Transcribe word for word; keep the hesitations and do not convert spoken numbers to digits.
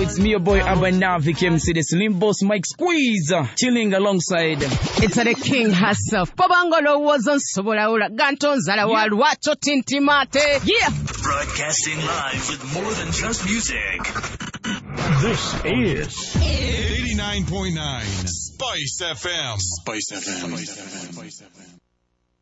It's me, your boy Abanavik M C, the Slim Boss Mike Squeeze, uh, chilling alongside. It's the king herself. Pabangolo wasn't Sobolaula, Ganton Zalawal, Wacho Tintimate. Yeah! Broadcasting live with more than just music. This is eighty-nine point nine Spice F M. Spice F M. Spice F M.